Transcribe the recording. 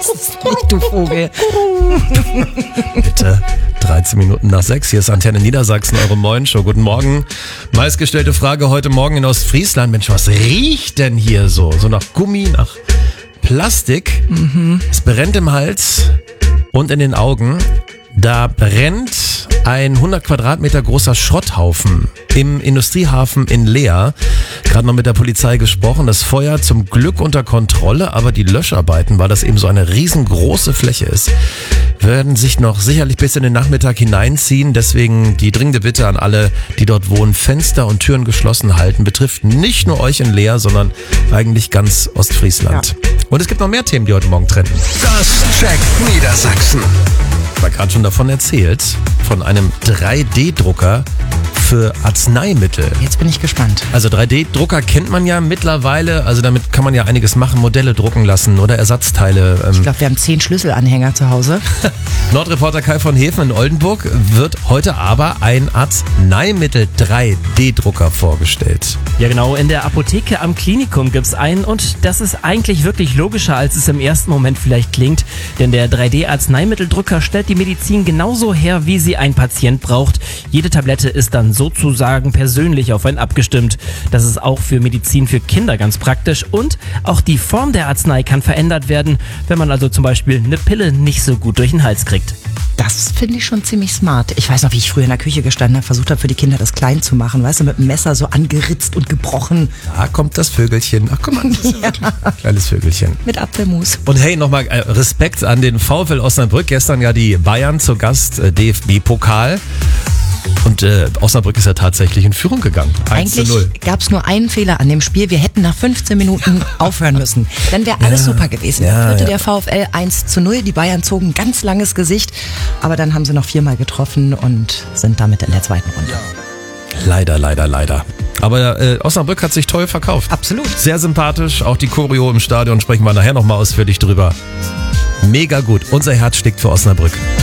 Du Vogel. Bitte, 13 Minuten nach 6. Hier ist Antenne Niedersachsen, eure Morgenshow. Guten Morgen. Meistgestellte Frage heute Morgen in Ostfriesland. Mensch, was riecht denn hier so? So nach Gummi, nach Plastik. Es brennt im Hals und in den Augen. Da brennt ein 100 Quadratmeter großer Schrotthaufen im Industriehafen in Leer. Gerade noch mit der Polizei gesprochen. Das Feuer zum Glück unter Kontrolle, aber die Löscharbeiten, weil das eben so eine riesengroße Fläche ist, werden sich noch sicherlich bis in den Nachmittag hineinziehen. Deswegen die dringende Bitte an alle, die dort wohnen, Fenster und Türen geschlossen halten. Betrifft nicht nur euch in Leer, sondern eigentlich ganz Ostfriesland. Ja. Und es gibt noch mehr Themen, die heute Morgen trennen. Das checkt Niedersachsen. Ich habe gerade schon davon erzählt, von einem 3D-Drucker für Arzneimittel. Jetzt bin ich gespannt. Also 3D-Drucker kennt man ja mittlerweile, also damit kann man ja einiges machen, Modelle drucken lassen oder Ersatzteile. Ich glaube, wir haben 10 Schlüsselanhänger zu Hause. Nordreporter Kai von Hefen in Oldenburg wird heute aber ein Arzneimittel-3D-Drucker vorgestellt. Ja genau, in der Apotheke am Klinikum gibt's einen und das ist eigentlich wirklich logischer, als es im ersten Moment vielleicht klingt. Denn der 3D-Arzneimitteldrucker stellt die Medizin genauso her, wie sie ein Patient braucht. Jede Tablette ist dann sozusagen persönlich auf einen abgestimmt. Das ist auch für Medizin für Kinder ganz praktisch und auch die Form der Arznei kann verändert werden, wenn man also zum Beispiel eine Pille nicht so gut durch den Hals kriegt. Das finde ich schon ziemlich smart. Ich weiß noch, wie ich früher in der Küche gestanden habe, versucht habe, für die Kinder das klein zu machen. Weißt du, mit dem Messer so angeritzt und gebrochen. Da kommt das Vögelchen. Ach, guck mal, das ist ein kleines Vögelchen. Mit Apfelmus. Und hey, nochmal Respekt an den VfL Osnabrück. Gestern ja die Bayern zu Gast, DFB-Pokal. Und Osnabrück ist ja tatsächlich in Führung gegangen. 1:0. Eigentlich gab es nur einen Fehler an dem Spiel. Wir hätten nach 15 Minuten aufhören müssen. Dann wäre alles super gewesen. Dann führte der VfL 1:0. Die Bayern zogen ein ganz langes Gesicht. Aber dann haben sie noch 4-mal getroffen und sind damit in der zweiten Runde. Leider. Aber Osnabrück hat sich toll verkauft. Absolut. Sehr sympathisch. Auch die Choreo im Stadion sprechen wir nachher nochmal ausführlich drüber. Mega gut. Unser Herz schlägt für Osnabrück.